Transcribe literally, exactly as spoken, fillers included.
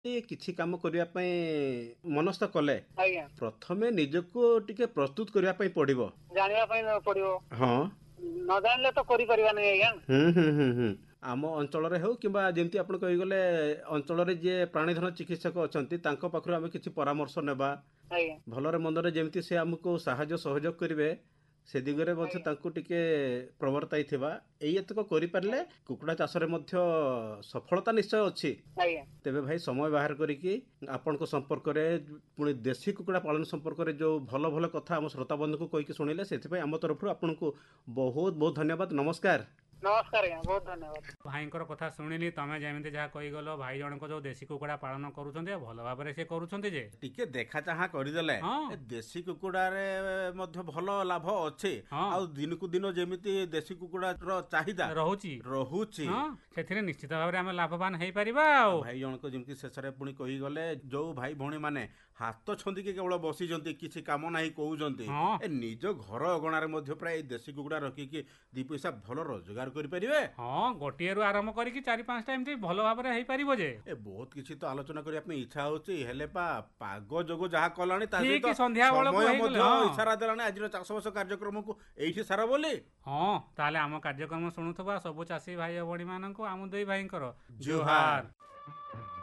ଏ କିଛି କାମ କରିବା ପାଇଁ ମନସ୍ଥ କଲେ ଆଜ୍ଞା ପ୍ରଥମେ ନିଜକୁ ଟିକେ ପ୍ରସ୍ତୁତ କରିବା ପାଇଁ ପଡିବ। ଜାଣିବା ପାଇଁ ପଡିବ, ହଁ। ନ ଜାଣିଲେ ତ କରିପାରିବାନି ଆଜ୍ଞା। ହୁଁ ହୁଁ ହୁଁ ହୁଁ ଆମ ଅଞ୍ଚଳରେ ହେଉ କିମ୍ବା ଯେମିତି ଆପଣ କହିଗଲେ ଅଞ୍ଚଳରେ ଯିଏ ପ୍ରାଣୀଧନ ଚିକିତ୍ସକ ଅଛନ୍ତି ତାଙ୍କ ପାଖରୁ ଆମେ କିଛି ପରାମର୍ଶ ନେବା। ଆଜ୍ଞା ଭଲରେ ମନ୍ଦରେ ଯେମିତି ସେ ଆମକୁ ସାହାଯ୍ୟ ସହଯୋଗ କରିବେ ସେ ଦିଗରେ ମଧ୍ୟ ଆଜ୍ଞା ତାଙ୍କୁ ଟିକେ ପ୍ରବର୍ତ୍ତାଇ ଥିବା ଏଇ ଏତକ କରିପାରିଲେ କୁକୁଡ଼ା ଚାଷରେ ମଧ୍ୟ ସଫଳତା ନିଶ୍ଚୟ ଅଛି। ଆଜ୍ଞା ତେବେ ଭାଇ ସମୟ ବାହାର କରିକି ଆପଣଙ୍କ ସମ୍ପର୍କରେ ପୁଣି ଦେଶୀ କୁକୁଡ଼ା ପାଳନ ସମ୍ପର୍କରେ ଯେଉଁ ଭଲ ଭଲ କଥା ଆମ ଶ୍ରୋତାବନ୍ଧୁଙ୍କୁ କହିକି ଶୁଣିଲେ ସେଥିପାଇଁ ଆମ ତରଫରୁ ଆପଣଙ୍କୁ ବହୁତ ବହୁତ ଧନ୍ୟବାଦ। ନମସ୍କାର। ନମସ୍କାର ଆଜ୍ଞା, ବହୁତ ଧନ୍ୟବାଦ। ଭାଇଙ୍କର କଥା ଶୁଣିଲି, ତମେ ଯେମିତି ଯାହା କହିଗଲ, ଭାଇ ଜଣଙ୍କ ଯେଉଁ ଦେଶୀ କୁକୁଡ଼ା ପାଳନ କରୁଛନ୍ତି ଭଲ ଭାବରେ ସେ କରୁଛନ୍ତି ଯେ ଟିକେ ଦେଖା ଚାହାଁ କରିଦେଲେ ହଁ ଏ ଦେଶୀ କୁକୁଡ଼ାରେ ମଧ୍ୟ ଭଲ ଲାଭ ଅଛି। ହଁ ଆଉ ଦିନକୁ ଦିନ ଯେମିତି ଦେଶୀ କୁକୁଡ଼ାର ଚାହିଦା ରହୁଛି ରହୁଛି। ହଁ ସେଥିରେ ନିଶ୍ଚିତ ଭାବରେ ଆମେ ଲାଭବାନ ହେଇପାରିବା। ଆଉ ଆଉ ଭାଇ ଜଣକ ଯେମିତି ଶେଷରେ ପୁଣି କହିଗଲେ ଯୋଉ ଭାଇ ଭଉଣୀ ମାନେ ହାତ ଛନ୍ଦିକି କେବଳ ବସିଛନ୍ତି କିଛି କାମ ନାହିଁ କହୁଛନ୍ତି, ହଁ ଏ ନିଜ ଘର ଅଗଣାରେ ମଧ୍ୟ ପ୍ରାୟ ଏଇ ଦେଶୀ କୁକୁଡ଼ା ରଖିକି ଦି ପଇସା ଭଲ ରୋଜଗାର କରିପାରିବେ। ହଁ ଗୋଟିଏରୁ ଆରମ୍ଭ କରିକି ଚାରି ପାଞ୍ଚଟା ଏମିତି ଭଲ ଭାବରେ ହେଇପାରିବ ଯେ ଏ ବହୁତ କିଛି ତ ଆଲୋଚନା କରିବା ପାଇଁ ଇଚ୍ଛା ହଉଛି, ହେଲେ ପା ପାଗ ଯୋଗ ଯାହା କଲାଣି ତା ଠିକ ସହିତ ସନ୍ଧ୍ୟା ବେଳକୁ ସମୟ ହେଇଗଲେ ମଧ୍ୟ ହଁ ଇସାରା ଦେଲାଣି ଆଜିର ଚାଷବାସ କାର୍ଯ୍ୟକ୍ରମକୁ ଏଇଠି ସାରା ବୋଲି। ହଁ ତାହେଲେ ଆମ କାର୍ଯ୍ୟକ୍ରମ ଶୁଣୁଥିବା ସବୁ ଚାଷୀ ଭାଇ ଓ ଭଉଣୀ ମାନଙ୍କୁ ଆମ ଦୁଇ ଭାଇଙ୍କର ଜୁହାର। ଜୁହାର।